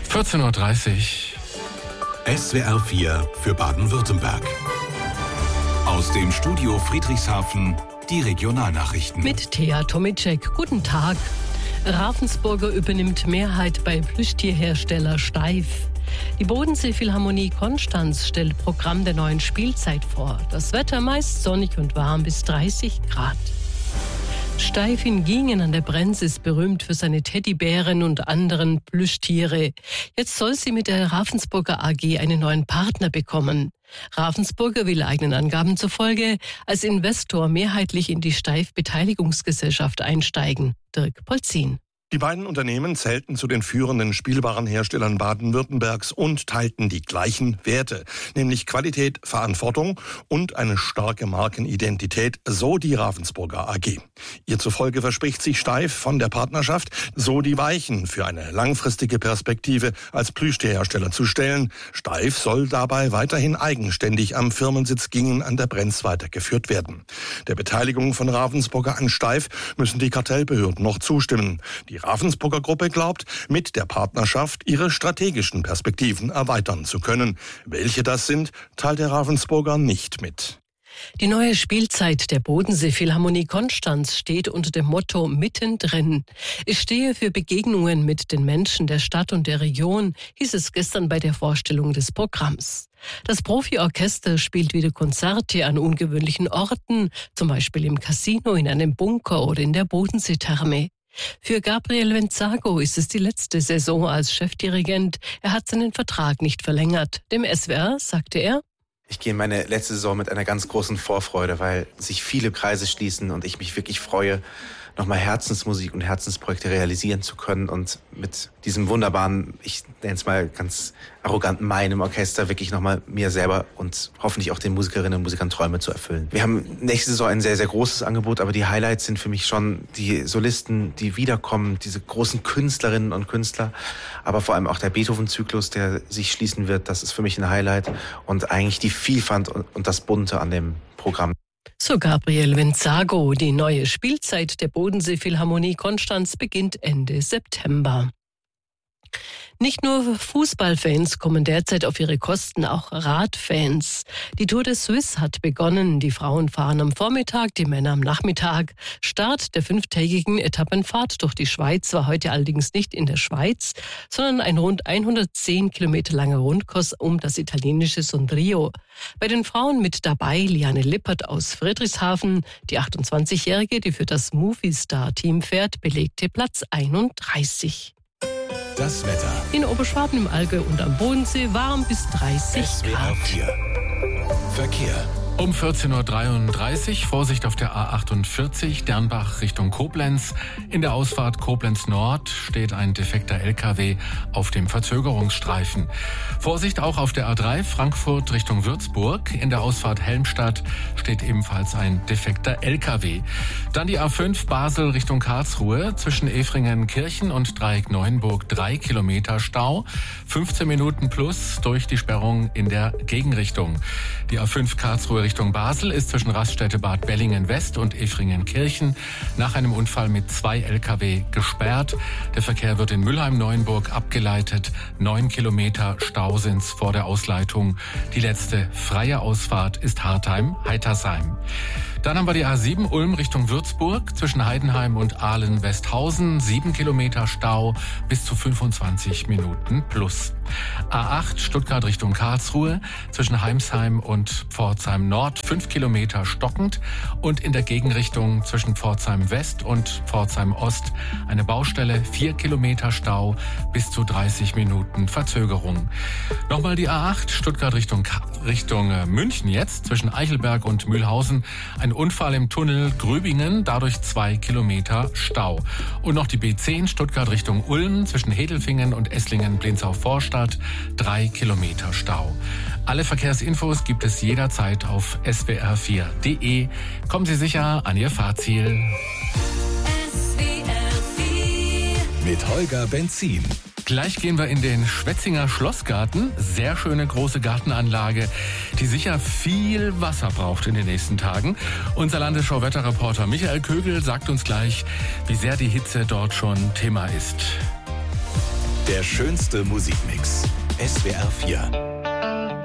14:30 Uhr. SWR 4 für Baden-Württemberg. Aus dem Studio Friedrichshafen die Regionalnachrichten. Mit Thea Tomicek. Guten Tag. Ravensburger übernimmt Mehrheit bei Plüschtierhersteller Steiff. Die Bodensee-Philharmonie Konstanz stellt Programm der neuen Spielzeit vor. Das Wetter meist sonnig und warm bis 30 Grad. Steiff in Giengen an der Brenz ist berühmt für seine Teddybären und anderen Plüschtiere. Jetzt soll sie mit der Ravensburger AG einen neuen Partner bekommen. Ravensburger will eigenen Angaben zufolge als Investor mehrheitlich in die Steiff Beteiligungsgesellschaft einsteigen. Dirk Polzin. Die beiden Unternehmen zählten zu den führenden Spielwarenherstellern Baden-Württembergs und teilten die gleichen Werte, nämlich Qualität, Verantwortung und eine starke Markenidentität, so die Ravensburger AG. Ihr zufolge verspricht sich Steiff von der Partnerschaft, so die Weichen für eine langfristige Perspektive als Plüschtierhersteller zu stellen. Steiff soll dabei weiterhin eigenständig am Firmensitz Giengen an der Brenz weitergeführt werden. Der Beteiligung von Ravensburger an Steiff müssen die Kartellbehörden noch zustimmen. Die Ravensburger Gruppe glaubt, mit der Partnerschaft ihre strategischen Perspektiven erweitern zu können. Welche das sind, teilt der Ravensburger nicht mit. Die neue Spielzeit der Bodensee-Philharmonie Konstanz steht unter dem Motto Mittendrin. Es stehe für Begegnungen mit den Menschen der Stadt und der Region, hieß es gestern bei der Vorstellung des Programms. Das Profiorchester spielt wieder Konzerte an ungewöhnlichen Orten, zum Beispiel im Casino, in einem Bunker oder in der Bodenseetherme. Für Gabriel Venzago ist es die letzte Saison als Chefdirigent. Er hat seinen Vertrag nicht verlängert. Dem SWR sagte er: Ich gehe in meine letzte Saison mit einer ganz großen Vorfreude, weil sich viele Kreise schließen und ich mich wirklich freue, nochmal Herzensmusik und Herzensprojekte realisieren zu können und mit diesem wunderbaren, ich nenne es mal ganz arrogant, meinem Orchester wirklich nochmal mir selber und hoffentlich auch den Musikerinnen und Musikern Träume zu erfüllen. Wir haben nächste Saison ein sehr, sehr großes Angebot, aber die Highlights sind für mich schon die Solisten, die wiederkommen, diese großen Künstlerinnen und Künstler, aber vor allem auch der Beethoven-Zyklus, der sich schließen wird, das ist für mich ein Highlight und eigentlich die Vielfalt und das Bunte an dem Programm. So Gabriel Venzago. Die neue Spielzeit der Bodensee-Philharmonie Konstanz beginnt Ende September. Nicht nur Fußballfans kommen derzeit auf ihre Kosten, auch Radfans. Die Tour de Suisse hat begonnen. Die Frauen fahren am Vormittag, die Männer am Nachmittag. Start der 5-tägigen Etappenfahrt durch die Schweiz war heute allerdings nicht in der Schweiz, sondern ein rund 110 Kilometer langer Rundkurs um das italienische Sondrio. Bei den Frauen mit dabei Liane Lippert aus Friedrichshafen. Die 28-Jährige, die für das Movistar-Team fährt, belegte Platz 31. Das Wetter. In Oberschwaben, im Allgäu und am Bodensee warm bis 30 SWR Grad. 4. Verkehr. Um 14:33 Uhr, Vorsicht auf der A48, Dernbach Richtung Koblenz. In der Ausfahrt Koblenz Nord steht ein defekter LKW auf dem Verzögerungsstreifen. Vorsicht auch auf der A3 Frankfurt Richtung Würzburg. In der Ausfahrt Helmstadt steht ebenfalls ein defekter LKW. Dann die A5 Basel Richtung Karlsruhe. Zwischen Efringen-Kirchen und Dreieck Neuenburg 3 Kilometer Stau. 15 Minuten plus durch die Sperrung in der Gegenrichtung. Die A5 Karlsruhe Richtung Basel ist zwischen Raststätte Bad Bellingen West und Efringen-Kirchen nach einem Unfall mit 2 LKW gesperrt. Der Verkehr wird in Mülheim-Neuenburg abgeleitet. 9 Kilometer Stau sind's vor der Ausleitung. Die letzte freie Ausfahrt ist Hartheim-Heitersheim. Dann haben wir die A7 Ulm Richtung Würzburg zwischen Heidenheim und Ahlen-Westhausen. 7 Kilometer Stau bis zu 25 Minuten plus. A8 Stuttgart Richtung Karlsruhe zwischen Heimsheim und Pforzheim Nord 5 Kilometer stockend und in der Gegenrichtung zwischen Pforzheim West und Pforzheim Ost eine Baustelle, 4 Kilometer Stau bis zu 30 Minuten Verzögerung. Nochmal die A8 Stuttgart Richtung München jetzt zwischen Eichelberg und Mühlhausen. Ein Unfall im Tunnel Gröbingen, dadurch 2 Kilometer Stau. Und noch die B10 Stuttgart Richtung Ulm zwischen Hedelfingen und Esslingen-Blinzau-Vorstadt 3 Kilometer Stau. Alle Verkehrsinfos gibt es jederzeit auf swr4.de. Kommen Sie sicher an Ihr Fahrziel. Mit Holger Benzin. Gleich gehen wir in den Schwetzinger Schlossgarten. Sehr schöne große Gartenanlage, die sicher viel Wasser braucht in den nächsten Tagen. Unser Landesschau-Wetterreporter Michael Kögel sagt uns gleich, wie sehr die Hitze dort schon Thema ist. Der schönste Musikmix. SWR 4.